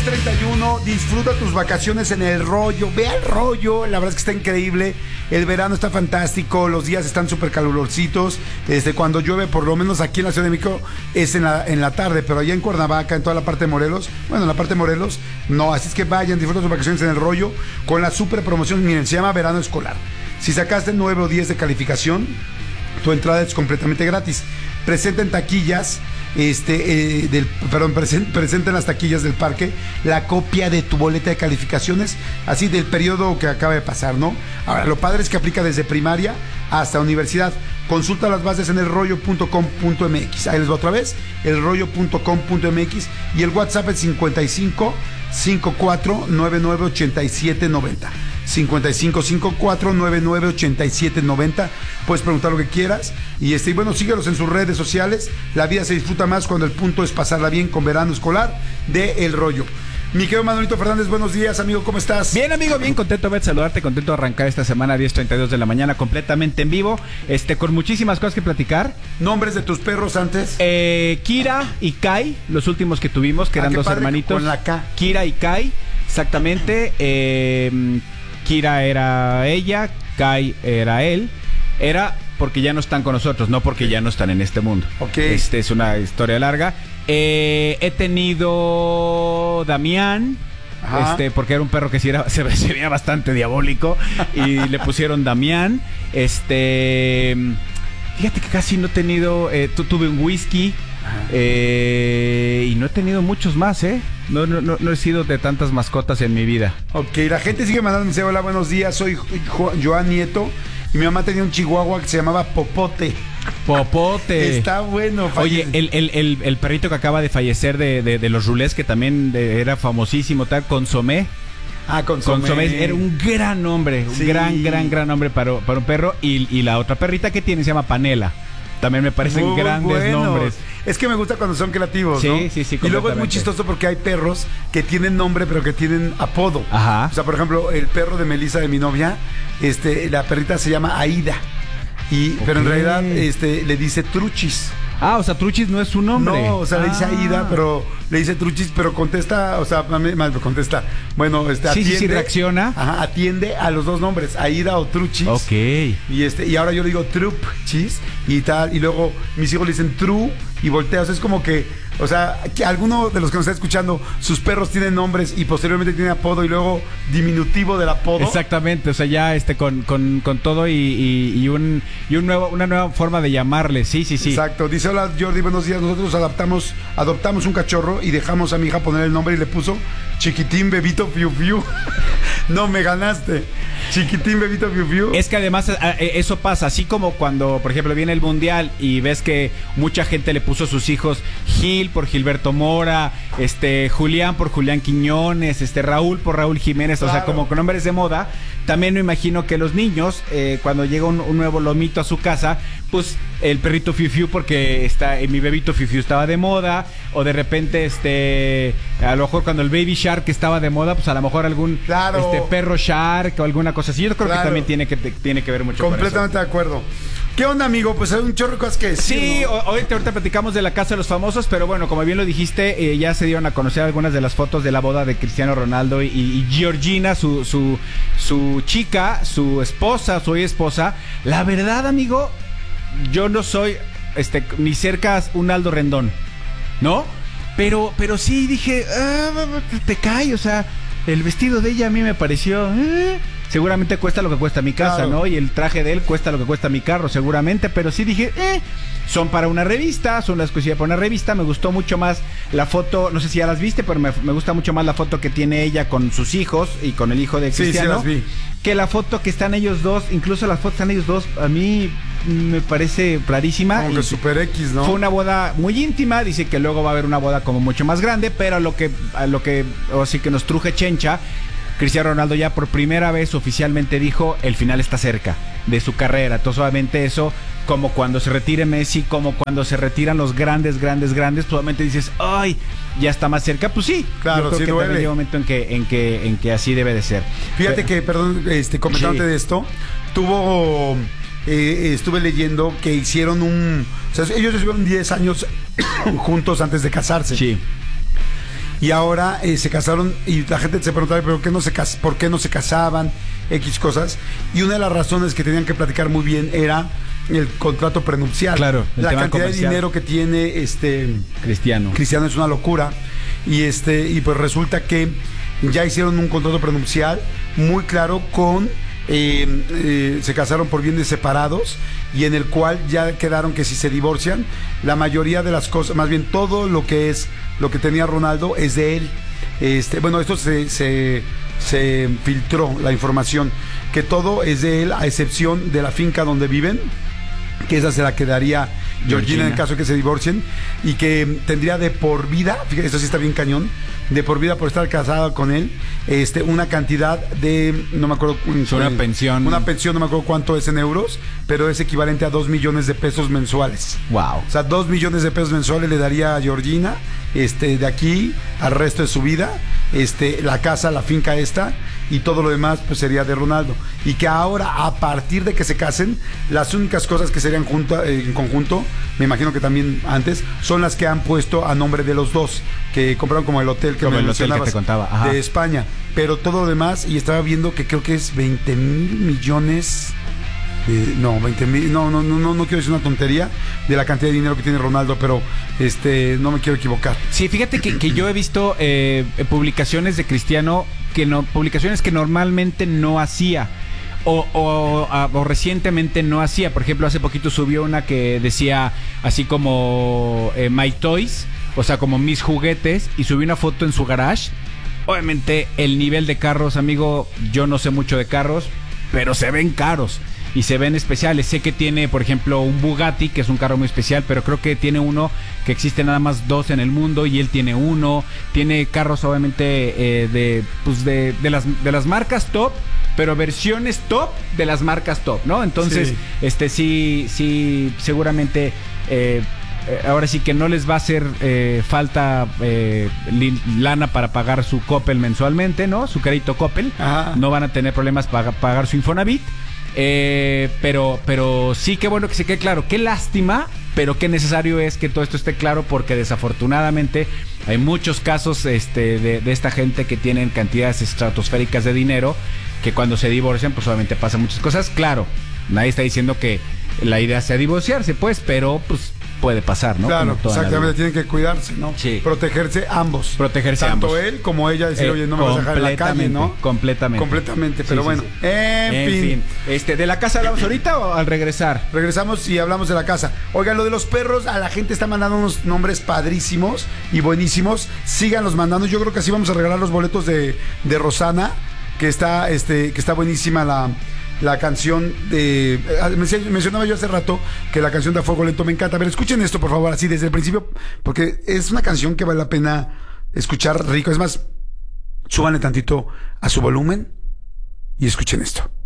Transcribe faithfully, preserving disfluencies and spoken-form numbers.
treinta y uno, disfruta tus vacaciones en El Rollo. Ve al Rollo, la verdad es que está increíble. El verano está fantástico, los días están súper calurositos. Este, cuando llueve, por lo menos aquí en la Ciudad de México, es en la, en la tarde, pero allá en Cuernavaca, en toda la parte de Morelos, bueno, en la parte de Morelos, no. Así es que vayan, disfruta tus vacaciones en El Rollo con la súper promoción. Miren, se llama Verano Escolar. Si sacaste nueve o diez de calificación, tu entrada es completamente gratis. Presenten taquillas, este, eh, del, perdón, present, presenten las taquillas del parque, la copia de tu boleta de calificaciones, así del periodo que acaba de pasar, ¿no? Ahora, lo padre es que aplica desde primaria hasta universidad. Consulta las bases en elrollo punto com punto m x. Ahí les va otra vez, elrollo punto com punto m x, y el WhatsApp es cincuenta y cinco, cincuenta y cuatro, noventa y nueve, ochenta y siete, noventa. cincuenta y cinco, cincuenta y cuatro, noventa y nueve, ochenta y siete, noventa. Puedes preguntar lo que quieras. Y este, bueno, síguelos en sus redes sociales. La vida se disfruta más cuando el punto es pasarla bien con Verano Escolar de El Rollo. Mi querido Manolito Fernández, buenos días, amigo, ¿cómo estás? Bien, amigo, bien contento de saludarte, contento de arrancar esta semana diez treinta y dos de la mañana completamente en vivo, este, con muchísimas cosas que platicar. ¿Nombres de tus perros antes? Eh, Kira y Kai, los últimos que tuvimos, que ah, eran dos padre, hermanitos. Con la K. Kira y Kai, exactamente. Eh, Kira era ella, Kai era él. Era porque ya no están con nosotros, no porque ya no están en este mundo. Ok. Este es una historia larga. Eh, he tenido Damián, Ajá. este, porque era un perro que sí era, se, se veía bastante diabólico y le pusieron Damián. Este, fíjate que casi no he tenido, eh, tu, tuve un whisky eh, y no he tenido muchos más, ¿eh? No, no, no, no he sido de tantas mascotas en mi vida. Ok, la gente sigue mandando mensaje. Hola, buenos días, soy Jo- Joan Nieto y mi mamá tenía un chihuahua que se llamaba Popote. Popote. Está bueno. Oye, el, el, el, el perrito que acaba de fallecer de, de, de los Rulés, que también de, era famosísimo, tal, Consomé. Ah, Consomé. Consomé era un gran nombre, un Sí. gran, gran, gran nombre para, para un perro. Y, y la otra perrita que tiene se llama Panela. También me parecen Muy grandes buenos. nombres. Es que me gusta cuando son creativos, Sí, ¿no? sí, sí, Y luego es muy completamente. chistoso porque hay perros que tienen nombre pero que tienen apodo. Ajá. O sea, por ejemplo, el perro de Melissa, de mi novia, este, la perrita se llama Aida. Y, pero en Ok. realidad este, le dice Truchis. Ah, o sea, Truchis no es su nombre. No, o sea, le dice Ah. Aida, pero le dice Truchis, pero contesta, o sea, mal contesta. Bueno, este, Sí, sí, atiende. sí, reacciona. Ajá, atiende a los dos nombres, Aida o Truchis. Ok. Y este, y ahora yo le digo Truchis y tal, y luego mis hijos le dicen Tru y voltea. O sea, es como que, o sea, que alguno de los que nos está escuchando, sus perros tienen nombres y posteriormente tienen apodo y luego diminutivo del apodo. Exactamente, o sea, ya este con, con, con todo y, y, y un y un nuevo, una nueva forma de llamarle. Sí, sí, sí. Exacto. Dice, hola Jordi, buenos días. Nosotros adaptamos, adoptamos un cachorro y dejamos a mi hija poner el nombre y le puso Chiquitín Bebito Fiu Fiu. No, me ganaste. Chiquitín Bebito Fiu Fiu. Es que además eh, eso pasa, así como cuando, por ejemplo, viene el Mundial y ves que mucha gente le puso a sus hijos Gil por Gilberto Mora, este Julián por Julián Quiñones, este Raúl por Raúl Jiménez, Claro. o sea, como con nombres de moda. También me imagino que los niños, eh, cuando llega un, un nuevo lomito a su casa, pues el perrito Fiu Fiu porque está, eh, mi bebito Fiu Fiu estaba de moda, o de repente, este, a lo mejor cuando el Baby Shark estaba de moda, pues a lo mejor algún Claro. este perro Shark o alguna cosa así. Yo creo Claro. que también tiene que, tiene que ver mucho con eso. Completamente de acuerdo. ¿Qué onda, amigo? Pues hay un chorro de cosas que decir, Sí, ¿no? o- ahorita, ahorita platicamos de la Casa de los Famosos, pero bueno, como bien lo dijiste, eh, ya se dieron a conocer algunas de las fotos de la boda de Cristiano Ronaldo y, y Georgina, su, su, su chica, su esposa, su esposa. La verdad, amigo, yo no soy este ni cerca un Aldo Rendón, ¿no? Pero, pero sí dije, ah, te cae, o sea, el vestido de ella a mí me pareció... eh, seguramente cuesta lo que cuesta mi casa, Claro. ¿no? Y el traje de él cuesta lo que cuesta mi carro, seguramente. Pero sí dije, eh, son para una revista, son las cosillas para una revista. Me gustó mucho más la foto, no sé si ya las viste, pero me, me gusta mucho más la foto que tiene ella con sus hijos y con el hijo de Sí, sí, Cristiano. las vi. Que la foto que están ellos dos, incluso las fotos están ellos dos, a mí me parece clarísima. Como Y que super X, ¿no? fue una boda muy íntima, dice que luego va a haber una boda como mucho más grande, pero a lo que, a lo que, o sí que nos truje Chencha, Cristiano Ronaldo ya por primera vez oficialmente dijo, el final está cerca de su carrera. Entonces obviamente eso, como cuando se retire Messi, como cuando se retiran los grandes, grandes, grandes, pues obviamente dices, ay, ya está más cerca. Pues sí, Claro, yo creo sí que duele. también llega un momento en que, en que, en que así debe de ser. Fíjate Pero- que, perdón, este, comentándote Sí. de esto, tuvo, eh, estuve leyendo que hicieron un, o sea, ellos estuvieron diez años juntos antes de casarse. Sí. Y ahora eh, se casaron y la gente se preguntaba, ¿pero qué no se cas por qué no se casaban? X cosas. Y una de las razones que tenían que platicar muy bien era el contrato prenupcial. Claro, el la tema cantidad comercial. de dinero que tiene este Cristiano. Cristiano es una locura. Y este y pues resulta que ya hicieron un contrato prenupcial muy claro con eh, eh, se casaron por bienes separados y en el cual ya quedaron que si se divorcian, la mayoría de las cosas, más bien todo lo que es lo que tenía Ronaldo es de él. Este, bueno, esto se, se, se filtró la información, que todo es de él a excepción de la finca donde viven, que esa se la quedaría Georgina, Georgina en el caso de que se divorcien, y que tendría de por vida, fíjate, esto sí está bien cañón, de por vida por estar casada con él, este, una cantidad de, no me acuerdo, una eh, pensión, una pensión, no me acuerdo cuánto es en euros, pero es equivalente a dos millones de pesos mensuales. Wow. O sea, dos millones de pesos mensuales le daría a Georgina, este, de aquí al resto de su vida, este, la casa, la finca esta, y todo lo demás pues sería de Ronaldo. Y que ahora, a partir de que se casen, las únicas cosas que serían junta, eh, en conjunto, me imagino que también antes, son las que han puesto a nombre de los dos, que compraron como el hotel que como me el hotel que te contaba. Ajá. De España. Pero todo lo demás, y estaba viendo que creo que es veinte mil millones. Eh, no, veinte mil, no, no, no, no, no quiero decir una tontería de la cantidad de dinero que tiene Ronaldo, pero este, no me quiero equivocar. Sí, fíjate que, que yo he visto eh, publicaciones de Cristiano, que no, publicaciones que normalmente no hacía. O, o, a, o recientemente no hacía. Por ejemplo, hace poquito subió una que decía así como eh, My Toys, o sea, como mis juguetes, y subió una foto en su garage. Obviamente el nivel de carros, amigo, yo no sé mucho de carros, pero se ven caros y se ven especiales. Sé que tiene, por ejemplo, un Bugatti, que es un carro muy especial, pero creo que tiene uno que existe nada más dos en el mundo y él tiene uno. Tiene carros obviamente eh, de, pues de, de, las, de las marcas top, pero versiones top de las marcas top, ¿no? Entonces, sí, este sí, sí, seguramente eh, ahora sí que no les va a hacer eh, falta eh, lana para pagar su Coppel mensualmente, ¿no? Su crédito Coppel. Ajá. No van a tener problemas para pagar su Infonavit. Eh, pero, pero sí, qué bueno que se quede claro. Qué lástima, pero qué necesario es que todo esto esté claro, porque desafortunadamente hay muchos casos este, de, de esta gente que tienen cantidades estratosféricas de dinero, que cuando se divorcian pues obviamente pasan muchas cosas. Claro, nadie está diciendo que la idea sea divorciarse, pues, pero pues puede pasar, ¿no? Claro, exactamente, tienen que cuidarse, ¿no? Sí. Protegerse ambos. Protegerse Tanto ambos. Tanto él como ella, decir, eh, oye, no me vas a dejar en la calle, ¿no? Completamente. Completamente, pero sí, bueno. Sí, sí. En, en fin. fin. Este, ¿de la casa hablamos ahorita o al regresar? Regresamos y hablamos de la casa. Oigan, lo de los perros, a la gente está mandando unos nombres padrísimos y buenísimos. Síganlos mandando. Yo creo que así vamos a regalar los boletos de, de Rosana, que está, este, que está buenísima la... La canción de... Mencionaba yo hace rato que la canción de A Fuego Lento me encanta. A ver, escuchen esto, por favor, así desde el principio, porque es una canción que vale la pena escuchar rico. Es más, súbanle tantito a su volumen y escuchen esto.